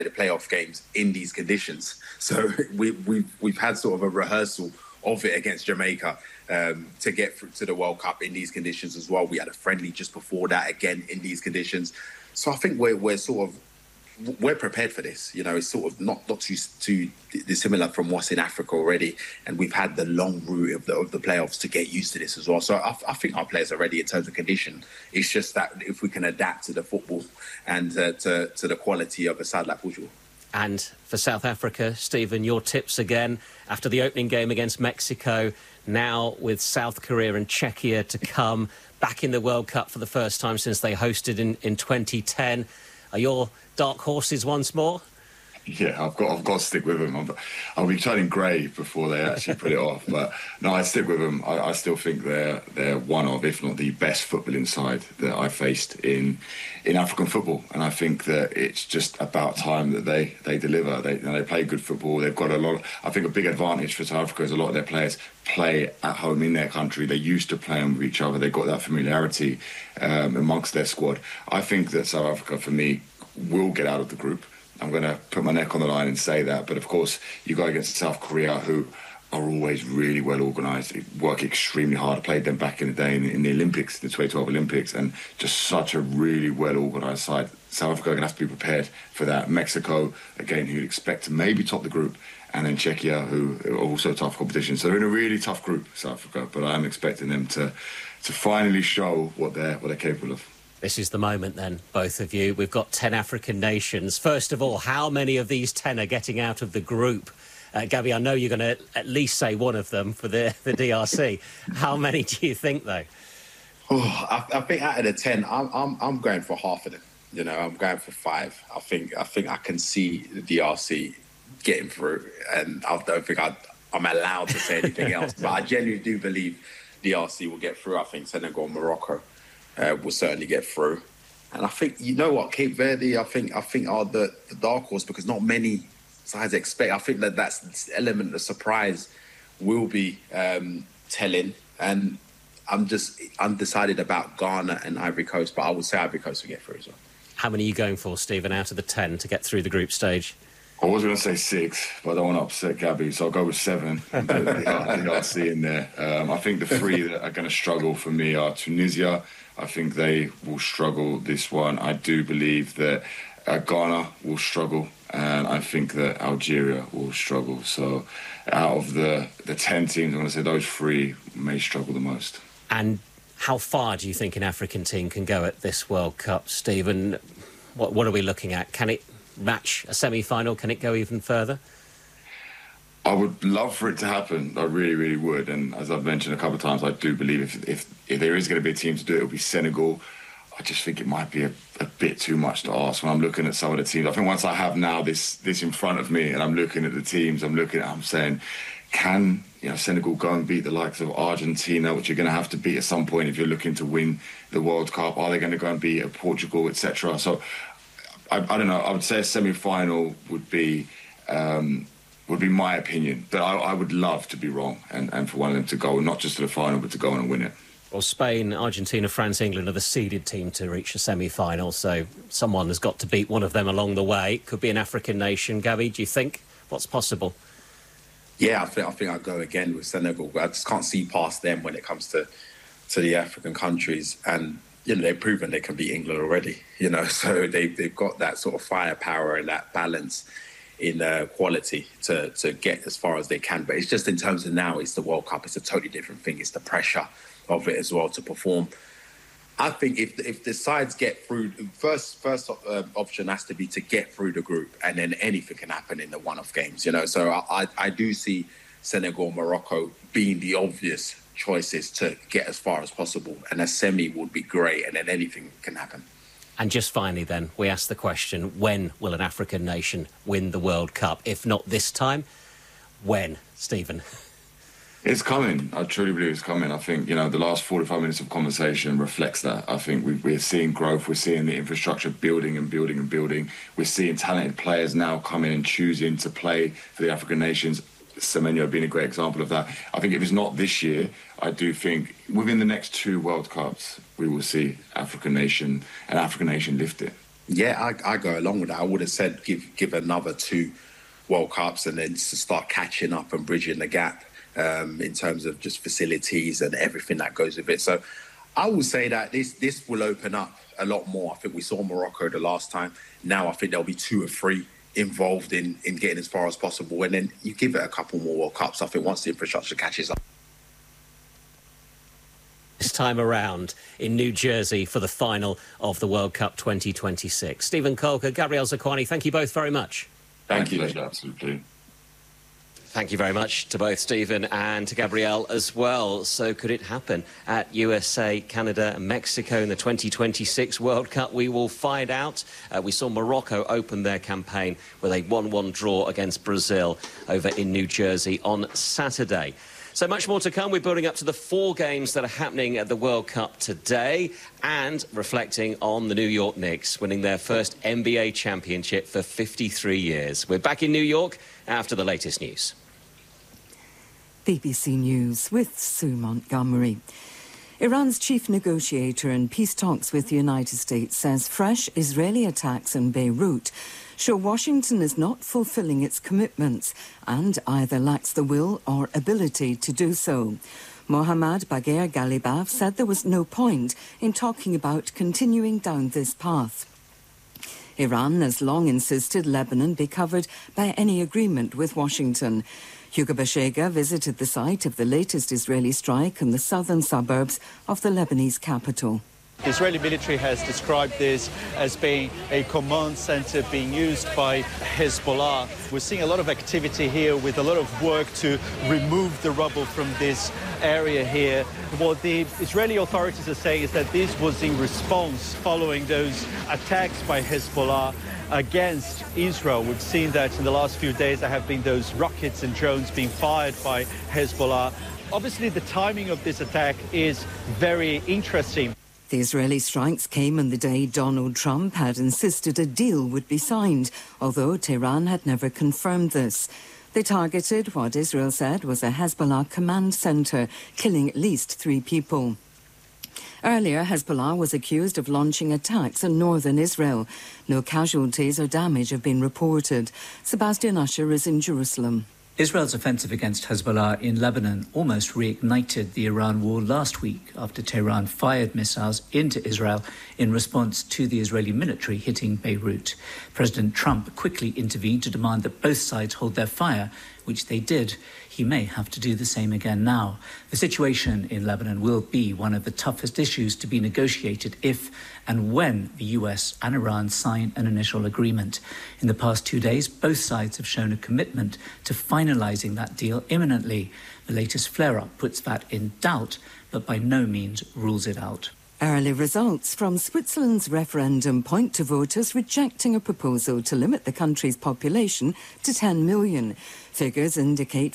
the playoff games in these conditions. So we've had sort of a rehearsal of it against Jamaica to get through to the World Cup in these conditions as well. We had a friendly just before that again in these conditions. So I think we're prepared for this. You know, it's sort of not too dissimilar from what's in Africa already, and we've had the long route of the playoffs to get used to this as well. So I think our players are ready in terms of condition. It's just that if we can adapt to the football and to the quality of a side like Portugal. And for South Africa, Stephen, your tips again after the opening game against Mexico, now with South Korea and Czechia to come, back in the World Cup for the first time since they hosted in 2010. Are your dark horses once more? Yeah, I've got to stick with them. I'll be turning grey before they actually put it off. But no, I stick with them. I still think they're one of, if not the best footballing side that I faced in African football. And I think that it's just about time that they deliver. They play good football. They've got I think a big advantage for South Africa is a lot of their players play at home in their country. They're used to playing with each other. They've got that familiarity amongst their squad. I think that South Africa, for me, will get out of the group. I'm going to put my neck on the line and say that. But, of course, you go against South Korea, who are always really well organised, work extremely hard. I played them back in the day in the Olympics, the 2012 Olympics, and just such a really well organised side. South Africa are going to have to be prepared for that. Mexico, again, who you'd expect to maybe top the group, and then Czechia, who are also tough competition. So they're in a really tough group, South Africa, but I'm expecting them to finally show what they're capable of. This is the moment then, both of you. We've got 10 African nations. First of all, how many of these 10 are getting out of the group? Gabby, I know you're going to at least say one of them for the DRC. How many do you think, though? Oh, I think out of the 10, I'm going for half of them. You know, I'm going for 5. I think I can see the DRC getting through, and I don't think I'm allowed to say anything else. But I genuinely do believe DRC will get through. I think Senegal and Morocco will certainly get through. And I think, you know what, Cape Verde, I think are the dark horse, because not many sides expect. I think that's the element of surprise will be telling. And I'm just undecided about Ghana and Ivory Coast, but I would say Ivory Coast will get through as well. How many are you going for, Stephen, out of the 10 to get through the group stage? I was going to say 6, but I don't want to upset Gabby, so I'll go with 7. I think I'll see in there. I think the 3 that are going to struggle for me are Tunisia. I think they will struggle this one. I do believe that Ghana will struggle, and I think that Algeria will struggle. So out of the 10 teams, I'm going to say those 3 may struggle the most. And how far do you think an African team can go at this World Cup, Stephen? What are we looking at? Can it match a semi-final? Can it go even further? I would love for it to happen. I really, really would. And as I've mentioned a couple of times, I do believe if there is going to be a team to do it, it'll be Senegal. I just think it might be a bit too much to ask when I'm looking at some of the teams. I think once I have now this in front of me and I'm looking at the teams, I'm saying, can Senegal go and beat the likes of Argentina, which you're going to have to beat at some point if you're looking to win the World Cup? Are they going to go and beat Portugal, etc.? So I don't know. I would say a semi-final would be my opinion. But I would love to be wrong and for one of them to go, not just to the final, but to go on and win it. Well, Spain, Argentina, France, England are the seeded team to reach the semi-final, so someone has got to beat one of them along the way. Could be an African nation. Gabby, do you think? What's possible? Yeah, I think I'll go again with Senegal. I just can't see past them when it comes to the African countries. And, they've proven they can beat England already, so they've got that sort of firepower and that balance in quality to get as far as they can. But it's just in terms of now, it's the World Cup. It's a totally different thing. It's the pressure of it as well to perform. I think if the sides get through, first option has to be to get through the group, and then anything can happen in the one-off games, So I do see Senegal, Morocco being the obvious choices to get as far as possible, and a semi would be great, and then anything can happen. And just finally then, we ask the question, when will an African nation win the World Cup? If not this time, when, Stephen? It's coming. I truly believe it's coming. I think, the last 45 minutes of conversation reflects that. I think we're seeing growth. We're seeing the infrastructure building and building and building. We're seeing talented players now coming and choosing to play for the African nations. Semenyo being a great example of that. I think if it's not this year, I do think within the next 2 World Cups, we will see an African nation lift it. Yeah, I go along with that. I would have said give another 2 World Cups and then to start catching up and bridging the gap in terms of just facilities and everything that goes with it. So I would say that this will open up a lot more. I think we saw Morocco the last time. Now I think there'll be 2 or 3 involved in getting as far as possible. And then you give it a couple more World Cups, I think, once the infrastructure catches up. This time around in New Jersey for the final of the World Cup 2026. Stephen Colker, Gabriel Zakuani, thank you both very much. Thank you. Absolutely. Thank you very much to both Stephen and to Gabrielle as well. So could it happen at USA, Canada and Mexico in the 2026 World Cup? We will find out. We saw Morocco open their campaign with a 1-1 draw against Brazil over in New Jersey on Saturday. So much more to come. We're building up to the 4 games that are happening at the World Cup today and reflecting on the New York Knicks winning their first NBA championship for 53 years. We're back in New York after the latest news. BBC News with Sue Montgomery. Iran's chief negotiator in peace talks with the United States says fresh Israeli attacks in Beirut show Washington is not fulfilling its commitments and either lacks the will or ability to do so. Mohammad Bagher Ghalibaf said there was no point in talking about continuing down this path. Iran has long insisted Lebanon be covered by any agreement with Washington. Hugo Bashega visited the site of the latest Israeli strike in the southern suburbs of the Lebanese capital. The Israeli military has described this as being a command center being used by Hezbollah. We're seeing a lot of activity here with a lot of work to remove the rubble from this area here. What the Israeli authorities are saying is that this was in response following those attacks by Hezbollah against Israel. We've seen that in the last few days there have been those rockets and drones being fired by Hezbollah. Obviously, the timing of this attack is very interesting. The Israeli strikes came on the day Donald Trump had insisted a deal would be signed, although Tehran had never confirmed this. They targeted what Israel said was a Hezbollah command center, killing at least 3 people. Earlier, Hezbollah was accused of launching attacks in northern Israel. No casualties or damage have been reported. Sebastian Usher is in Jerusalem. Israel's offensive against Hezbollah in Lebanon almost reignited the Iran war last week after Tehran fired missiles into Israel in response to the Israeli military hitting Beirut. President Trump quickly intervened to demand that both sides hold their fire, which they did. He may have to do the same again now. The situation in Lebanon will be one of the toughest issues to be negotiated if and when the US and Iran sign an initial agreement. In the past 2 days, both sides have shown a commitment to finalizing that deal imminently. The latest flare-up puts that in doubt, but by no means rules it out. Early results from Switzerland's referendum point to voters rejecting a proposal to limit the country's population to 10 million. Figures indicate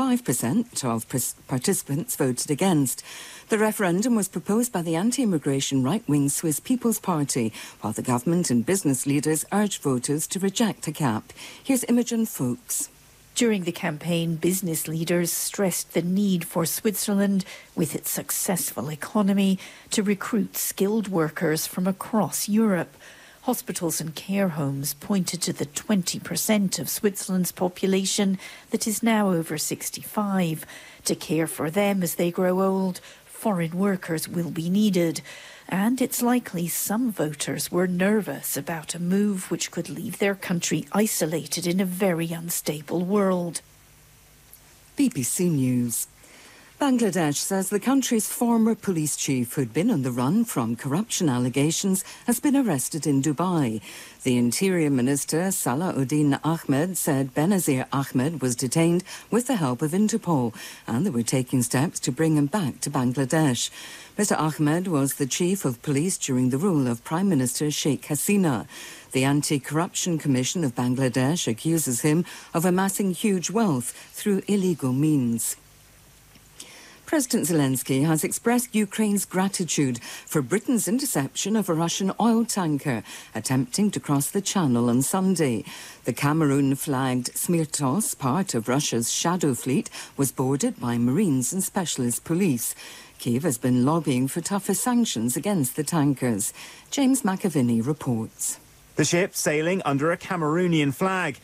55% of participants voted against. The referendum was proposed by the anti-immigration right-wing Swiss People's Party, while the government and business leaders urged voters to reject a cap. Here's Imogen Fuchs. During the campaign, business leaders stressed the need for Switzerland, with its successful economy, to recruit skilled workers from across Europe. Hospitals and care homes pointed to the 20% of Switzerland's population that is now over 65. To care for them as they grow old, foreign workers will be needed. And it's likely some voters were nervous about a move which could leave their country isolated in a very unstable world. BBC News. Bangladesh says the country's former police chief, who'd been on the run from corruption allegations, has been arrested in Dubai. The Interior Minister, Salahuddin Ahmed, said Benazir Ahmed was detained with the help of Interpol, and they were taking steps to bring him back to Bangladesh. Mr. Ahmed was the chief of police during the rule of Prime Minister Sheikh Hasina. The Anti-Corruption Commission of Bangladesh accuses him of amassing huge wealth through illegal means. President Zelensky has expressed Ukraine's gratitude for Britain's interception of a Russian oil tanker attempting to cross the Channel on Sunday. The Cameroon-flagged Smirtos, part of Russia's shadow fleet, was boarded by Marines and specialist police. Kyiv has been lobbying for tougher sanctions against the tankers. James McAvinney reports. The ship sailing under a Cameroonian flag